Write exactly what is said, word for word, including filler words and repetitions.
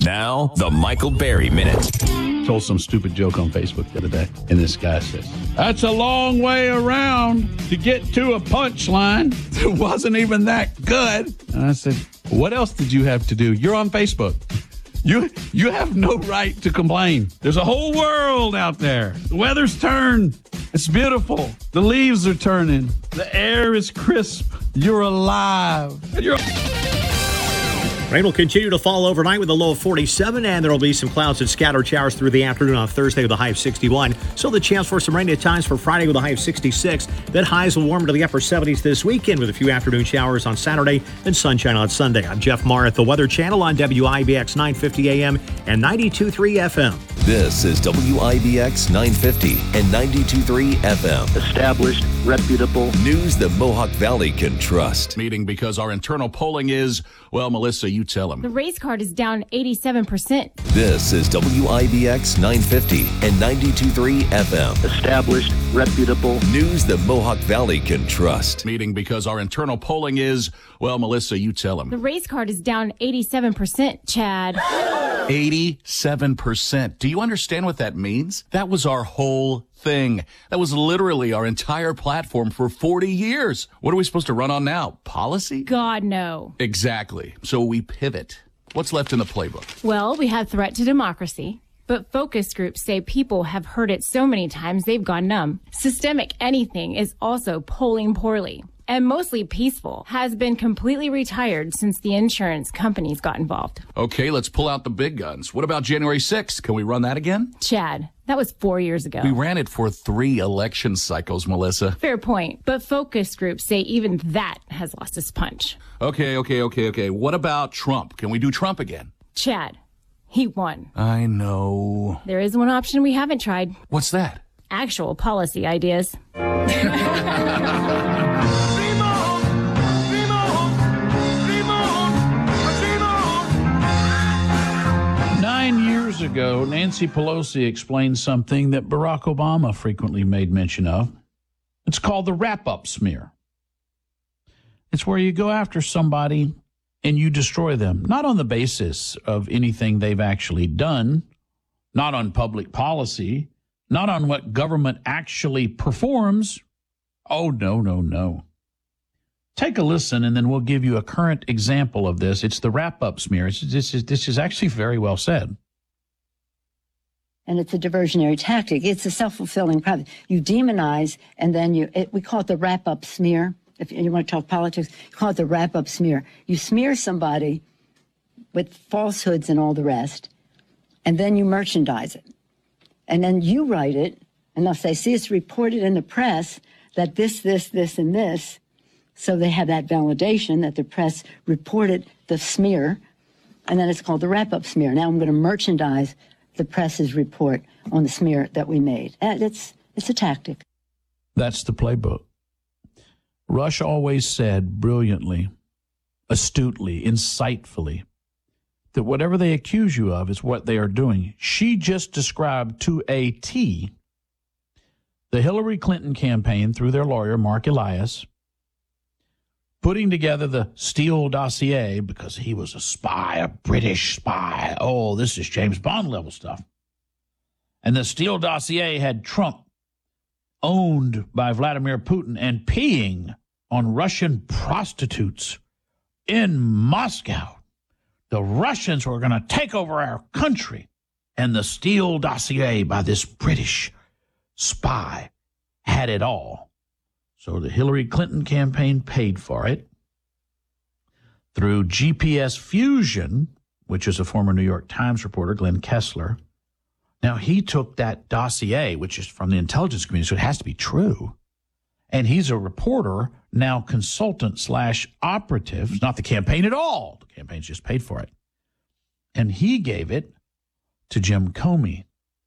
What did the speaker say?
Now, the Michael Berry Minute. Told some stupid joke on Facebook the other day, and this guy says, "That's a long way around to get to a punchline. It wasn't even that good." And I said, "What else did you have to do? You're on Facebook. You you have no right to complain. There's a whole world out there. The weather's turned. It's beautiful. The leaves are turning. The air is crisp. You're alive. And you're Rain will continue to fall overnight with a low of forty-seven, and there will be some clouds and scattered showers through the afternoon on Thursday with a high of sixty-one. So the chance for some rain at times for Friday with a high of sixty-six. Then highs will warm to the upper seventies this weekend with a few afternoon showers on Saturday and sunshine on Sunday. I'm Jeff Marr at the Weather Channel on W I B X nine fifty A M and ninety-two point three F M. This is W I B X nine fifty and ninety-two point three F M. Established, reputable News the Mohawk Valley can trust. Meeting because our internal polling is, well, Melissa, you tell them. The race card is down eighty-seven percent. This is W I B X nine fifty and ninety-two point three F M. established, reputable News the Mohawk Valley can trust. Meeting because our internal polling is, well, Melissa, you tell them. The race card is down eighty-seven percent, Chad. eighty-seven percent. Do you understand what that means? That was our whole thing. That was literally our entire platform for forty years. What are we supposed to run on now? Policy? God, no. Exactly. So we pivot. What's left in the playbook? Well, we have threat to democracy. But focus groups say people have heard it so many times they've gone numb. Systemic anything is also polling poorly. And mostly peaceful has been completely retired since the insurance companies got involved. Okay, let's pull out the big guns. What about January sixth? Can we run that again? Chad, that was four years ago. We ran it for three election cycles, Melissa. Fair point. But focus groups say even that has lost its punch. Okay, okay, okay, okay. What about Trump? Can we do Trump again? Chad, he won. I know. There is one option we haven't tried. What's that? Actual policy ideas. Nine years ago, Nancy Pelosi explained something that Barack Obama frequently made mention of. It's called the wrap-up smear. It's where you go after somebody and you destroy them, not on the basis of anything they've actually done, not on public policy, not on what government actually performs. Oh, no, no, no. Take a listen, and then we'll give you a current example of this. It's the wrap-up smear. It's, this, is, this is actually very well said. And it's a diversionary tactic. It's a self-fulfilling prophecy. You demonize, and then you, it, we call it the wrap-up smear. If you want to talk politics, you call it the wrap-up smear. You smear somebody with falsehoods and all the rest, and then you merchandise it. And then you write it, and they'll say, see, it's reported in the press that this, this, this, and this. So they have that validation that the press reported the smear, and then it's called the wrap-up smear. Now I'm going to merchandise the press's report on the smear that we made. And it's, it's a tactic. That's the playbook. Rush always said brilliantly, astutely, insightfully, that whatever they accuse you of is what they are doing. She just described to a T the Hillary Clinton campaign through their lawyer, Mark Elias, putting together the Steele dossier because he was a spy, a British spy. Oh, this is James Bond level stuff. And the Steele dossier had Trump owned by Vladimir Putin and peeing on Russian prostitutes in Moscow. The Russians were going to take over our country. And the Steele dossier by this British spy had it all. So the Hillary Clinton campaign paid for it through G P S Fusion, which is a former New York Times reporter, Glenn Kessler. Now, he took that dossier, which is from the intelligence community, so it has to be true. And he's a reporter, now consultant slash operative. It's not the campaign at all. The campaign's just paid for it. And he gave it to Jim Comey,